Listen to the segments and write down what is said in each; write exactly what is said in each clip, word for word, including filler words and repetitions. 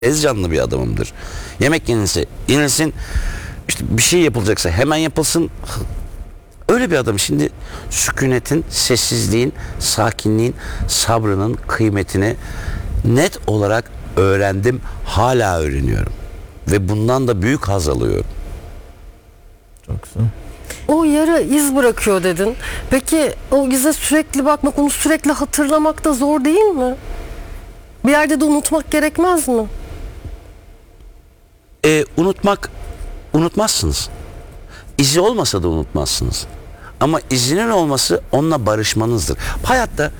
Ez canlı bir adamımdır. Yemek yenilse yenilsin, işte bir şey yapılacaksa hemen yapılsın. Öyle bir adam. Şimdi sükunetin, sessizliğin, sakinliğin, sabrının kıymetini net olarak öğrendim. Hala öğreniyorum. Ve bundan da büyük haz alıyorum. Çok güzel. O yara iz bırakıyor dedin. Peki o ize sürekli bakmak, onu sürekli hatırlamak da zor değil mi? Bir yerde de unutmak gerekmez mi? E, unutmak, unutmazsınız. İzi olmasa da unutmazsınız. Ama izinin olması onunla barışmanızdır. Hayatta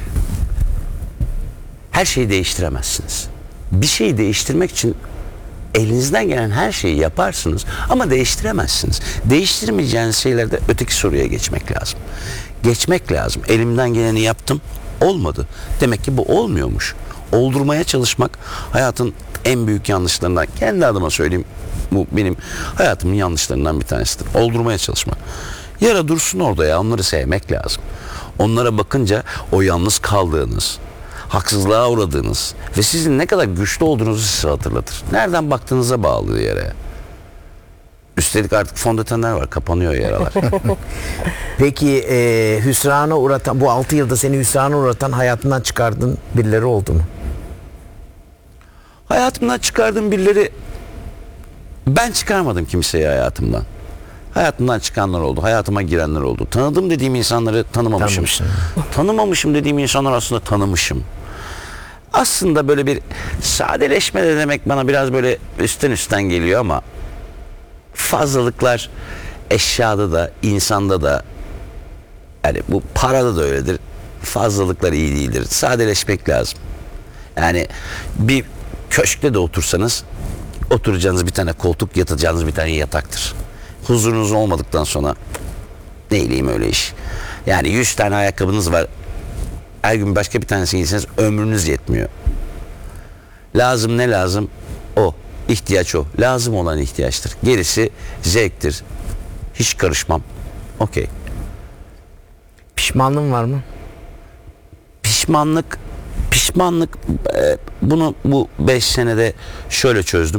her şeyi değiştiremezsiniz. Bir şeyi değiştirmek için elinizden gelen her şeyi yaparsınız ama değiştiremezsiniz. Değiştirmeyeceğiniz şeylerde öteki soruya geçmek lazım. Geçmek lazım. Elimden geleni yaptım, olmadı. Demek ki bu olmuyormuş. Oldurmaya çalışmak hayatın en büyük yanlışlarından. Kendi adıma söyleyeyim, bu benim hayatımın yanlışlarından bir tanesidir. Oldurmaya çalışmak. Yara dursun orada ya, onları sevmek lazım. Onlara bakınca o yalnız kaldığınız, haksızlığa uğradığınız ve sizin ne kadar güçlü olduğunuzu size hatırlatır. Nereden baktığınıza bağlı yere. Üstelik artık fondötenler var, kapanıyor yaralar. Peki e, hüsrana uğratan, bu altı yılda seni hüsrana uğratan, hayatından çıkardığın birileri oldu mu? Hayatımdan çıkardığım birileri, ben çıkarmadım kimseyi hayatımdan. Hayatımdan çıkanlar oldu, hayatıma girenler oldu. Tanıdım dediğim insanları tanımamışım. Tanımışsın. Tanımamışım dediğim insanlar aslında tanımışım. Aslında böyle bir sadeleşme de demek bana biraz böyle üstten üstten geliyor ama fazlalıklar eşyada da, insanda da, yani bu parada da öyledir. Fazlalıklar iyi değildir. Sadeleşmek lazım. Yani bir köşkte de otursanız, oturacağınız bir tane koltuk, yatacağınız bir tane yataktır. Huzurunuz olmadıktan sonra neyleyim öyle iş. Yani yüz tane ayakkabınız var. Her gün başka bir tanesini giyseniz ömrünüz yetmiyor. Lazım ne lazım? O. İhtiyaç o. Lazım olan ihtiyaçtır. Gerisi zevktir. Hiç karışmam. Okey. Pişmanlığın var mı? Pişmanlık pişmanlık e, bunu bu beş senede şöyle çözdüm.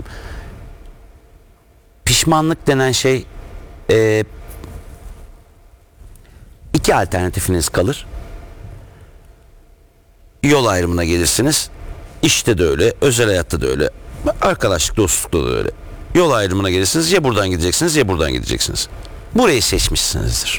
Pişmanlık denen şey e, iki alternatifiniz kalır. Yol ayrımına gelirsiniz. İşte de öyle, özel hayatta da öyle. Arkadaşlık, dostlukta da öyle. Yol ayrımına gelirsiniz, ya buradan gideceksiniz ya buradan gideceksiniz. Burayı seçmişsinizdir.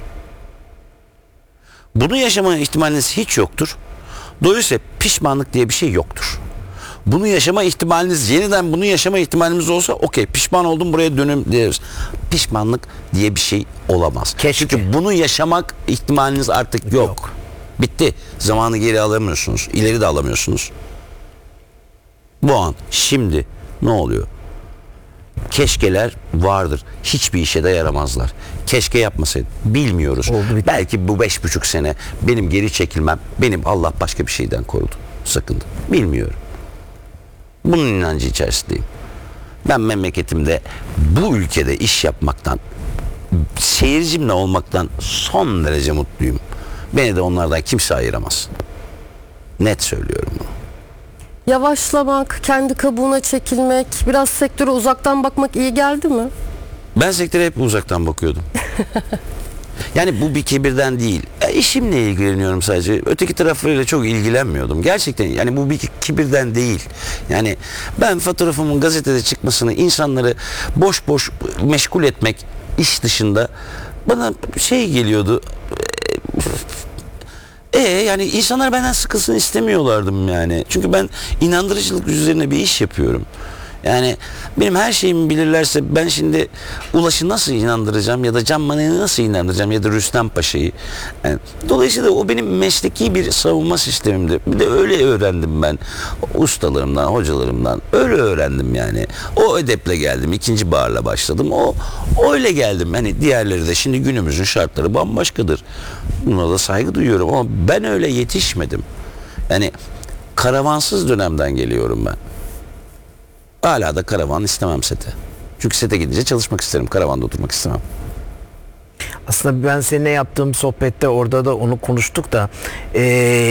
Bunu yaşama ihtimaliniz hiç yoktur. Dolayısıyla pişmanlık diye bir şey yoktur. Bunu yaşama ihtimaliniz, yeniden bunu yaşama ihtimalimiz olsa okey, pişman oldum, buraya dönüm deriz. Pişmanlık diye bir şey olamaz. Keşke. Çünkü bunu yaşamak ihtimaliniz artık yok. Yok. Bitti. Zamanı geri alamıyorsunuz. İleri de alamıyorsunuz. Bu an, şimdi ne oluyor? Keşkeler vardır. Hiçbir işe de yaramazlar. Keşke yapmasaydım. Bilmiyoruz. Oldu, bitti. Belki bu beş buçuk sene benim geri çekilmem, benim Allah başka bir şeyden korudu. Sakındı. Bilmiyorum. Bunun inancı içerisindeyim. Ben memleketimde, bu ülkede iş yapmaktan, seyircimle olmaktan son derece mutluyum. Beni de onlardan kimse ayıramaz. Net söylüyorum bunu. Yavaşlamak, kendi kabuğuna çekilmek, biraz sektöre uzaktan bakmak iyi geldi mi? Ben sektöre hep uzaktan bakıyordum. Yani bu bir kibirden değil. E, işimle ilgileniyorum sadece. Öteki taraflarıyla çok ilgilenmiyordum. Gerçekten yani bu bir kibirden değil. Yani ben fotoğrafımın gazetede çıkmasını, insanları boş boş meşgul etmek iş dışında bana şey geliyordu. E yani insanlar benden sıkılsın istemiyorlardım yani. Çünkü ben inandırıcılık üzerine bir iş yapıyorum. Yani benim her şeyimi bilirlerse ben şimdi Ulaş'ı nasıl inandıracağım ya da Can Manay'ı nasıl inandıracağım ya da Rüstem Paşa'yı. Yani, dolayısıyla o benim mesleki bir savunma sistemimdi. Bir de öyle öğrendim ben ustalarımdan, hocalarımdan. Öyle öğrendim yani. O edeple geldim. İkinci barla başladım. O öyle geldim. Hani diğerleri de şimdi günümüzün şartları bambaşkadır. Buna da saygı duyuyorum ama ben öyle yetişmedim. Yani karavansız dönemden geliyorum ben. Hala da karavan istemem sete. Çünkü sete gidince çalışmak isterim. Karavanda oturmak istemem. Aslında ben seninle yaptığım sohbette orada da onu konuştuk da e,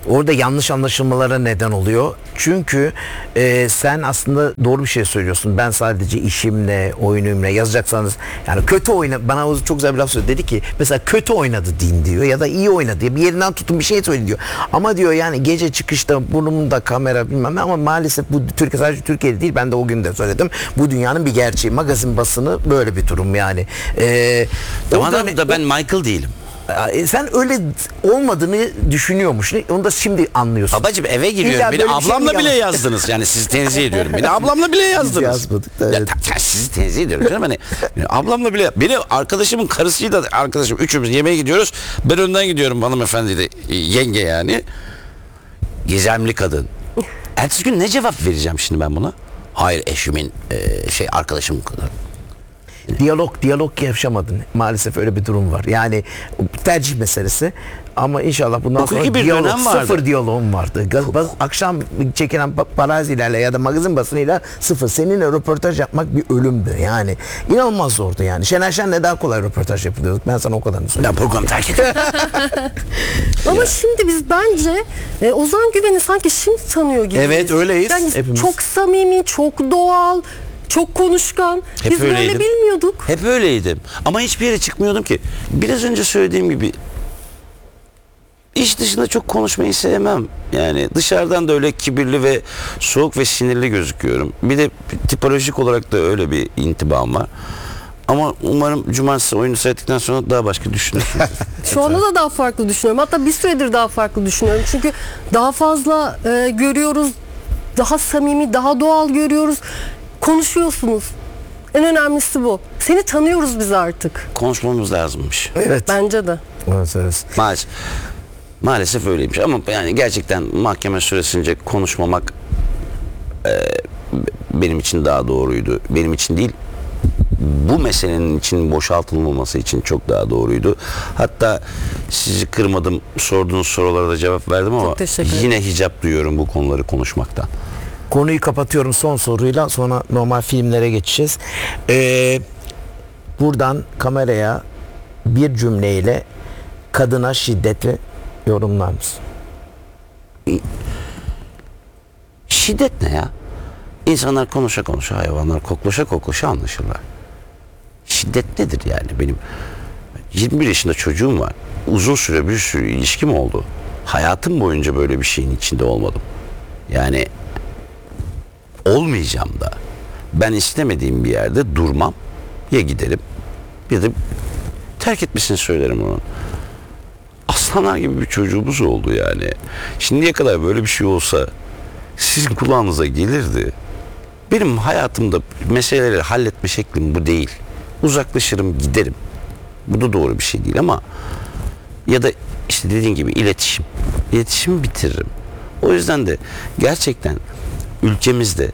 Orada yanlış anlaşılmalara neden oluyor. Çünkü e, sen aslında doğru bir şey söylüyorsun. Ben sadece işimle, oyunumla yazacaksanız yani kötü oyna bana o çok güzel bir laf söyledi. Dedi ki mesela kötü oynadı din diyor ya da iyi oynadı diye bir yerinden tutun bir şey söyle diyor. Ama diyor yani gece çıkışta burnumda kamera bilmem ne ama maalesef bu Türkiye sadece Türkiye'de değil ben de o gün de söyledim. Bu dünyanın bir gerçeği. Magazin basını böyle bir durum yani. Ee, Tamam orada- da, da ben Michael değilim. E, sen öyle olmadığını düşünüyormuş. Onu da şimdi anlıyorsun. Babacım eve giriyorum. İlla Beni böyle bir şey ablamla mi bile yalan- yazdınız. Yani sizi tenzih ediyorum. Beni ablamla bile yazdınız. yazmadık da, Ya, evet. ta- ta- sizi tenzih ediyorum canım. Hani, yani ablamla bile. Beni arkadaşımın karısıyla arkadaşım. Üçümüz yemeğe gidiyoruz. Ben önden gidiyorum hanımefendi de yenge yani. Gizemli kadın. Ertesi gün ne cevap vereceğim şimdi ben buna? Hayır eşimin e, şey arkadaşım kadar. Diyalog, diyalog yaşamadın. Maalesef öyle bir durum var. Yani tercih meselesi. Ama inşallah bundan Hukuki sonra bir diyalog, dönem vardı. sıfır diyaloğum vardı. Gaz- baz- akşam çekilen pa- parazilerle ya da magazin basınıyla sıfır. Seninle röportaj yapmak bir ölümdü. Yani inanılmaz zordu yani. Şener Şen'le daha kolay röportaj yapıyorduk. Ben sana o kadarını söyleyeyim. Ben programı terk ediyorum. Ama şimdi biz bence e, Ozan Güven'i sanki şimdi tanıyor gibi. Evet, öyleyiz Yani hepimiz. çok samimi, çok doğal, çok konuşkan. Hep biz böyle öyleydim. bilmiyorduk. Hep öyleydim. Ama hiçbir yere çıkmıyordum ki. Biraz önce söylediğim gibi iş dışında çok konuşmayı sevmem. Yani dışarıdan da öyle kibirli ve soğuk ve sinirli gözüküyorum. Bir de tipolojik olarak da öyle bir intibam var. Ama umarım cumartesi oyunu seyrettikten sonra daha başka düşünürsün. Şu anda da daha farklı düşünüyorum. Hatta bir süredir daha farklı düşünüyorum. Çünkü daha fazla e, görüyoruz. Daha samimi, daha doğal görüyoruz. Konuşuyorsunuz. En önemlisi bu. Seni tanıyoruz biz artık. Konuşmamız lazımmış. Evet. Bence de. Evet, evet. Maalesef. Maalesef öyleymiş. Ama yani gerçekten mahkeme süresince konuşmamak e, benim için daha doğruydu. Benim için değil, bu meselenin için boşaltılmaması için çok daha doğruydu. Hatta sizi kırmadım, sorduğunuz sorulara da cevap verdim ama teşekkür ederim. yine hicap duyuyorum bu konuları konuşmaktan. Konuyu kapatıyorum son soruyla sonra normal filmlere geçeceğiz. Ee, buradan kameraya bir cümleyle kadına şiddeti yorumlar mısın? Şiddet ne ya? İnsanlar konuşa konuşa, hayvanlar koklaşa koklaşa anlaşırlar. Şiddet nedir yani? Benim yirmi bir yaşında çocuğum var. Uzun süre bir sürü ilişkim oldu. Hayatım boyunca böyle bir şeyin içinde olmadım. Yani olmayacağım da. Ben istemediğim bir yerde durmam. Ya giderim ya da terk etmesini söylerim onun. Aslanlar gibi bir çocuğumuz oldu yani. Şimdiye kadar böyle bir şey olsa sizin kulağınıza gelirdi. Benim hayatımda meseleleri halletme şeklim bu değil. Uzaklaşırım, giderim. Bu da doğru bir şey değil ama ya da işte dediğin gibi iletişim. İletişimi bitiririm. O yüzden de gerçekten ülkemizde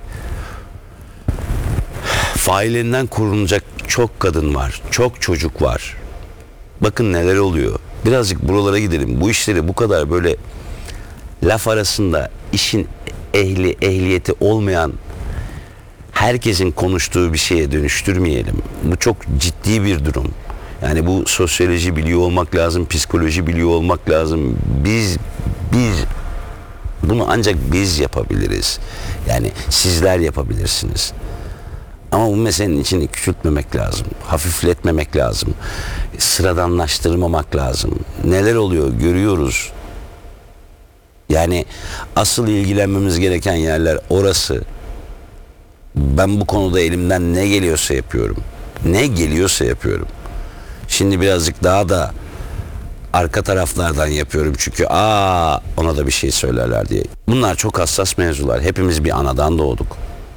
faillerinden korunacak çok kadın var. Çok çocuk var. Bakın neler oluyor. Birazcık buralara gidelim. Bu işleri bu kadar böyle laf arasında işin ehli, ehliyeti olmayan herkesin konuştuğu bir şeye dönüştürmeyelim. Bu çok ciddi bir durum. Yani bu sosyoloji biliyor olmak lazım, psikoloji biliyor olmak lazım. Biz biz bunu ancak biz yapabiliriz. Yani sizler yapabilirsiniz. Ama bu meselenin içini küçültmemek lazım. Hafifletmemek lazım. Sıradanlaştırmamak lazım. Neler oluyor görüyoruz. Yani asıl ilgilenmemiz gereken yerler orası. Ben bu konuda elimden ne geliyorsa yapıyorum. Ne geliyorsa yapıyorum. Şimdi birazcık daha da arka taraflardan yapıyorum çünkü aa ona da bir şey söylerler diye. Bunlar çok hassas mevzular. Hepimiz bir anadan doğduk.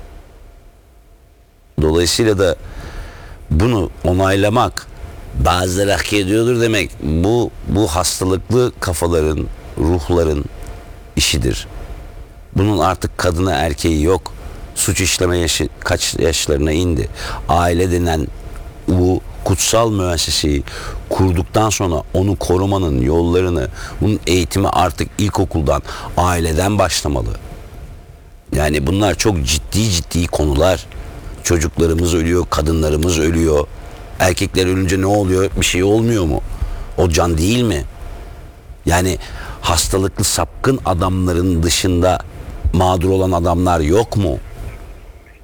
Dolayısıyla da bunu onaylamak, bazıları hak ediyordur demek, bu bu hastalıklı kafaların, ruhların işidir. Bunun artık kadına erkeği yok. Suç işleme yaşı kaç yaşlarına indi. Aile denen bu kutsal müesseseyi kurduktan sonra onu korumanın yollarını, bunun eğitimi artık ilkokuldan, aileden başlamalı. Yani bunlar çok ciddi ciddi konular. Çocuklarımız ölüyor, kadınlarımız ölüyor. Erkekler ölünce ne oluyor? Bir şey olmuyor mu? O can değil mi? Yani hastalıklı sapkın adamların dışında mağdur olan adamlar yok mu?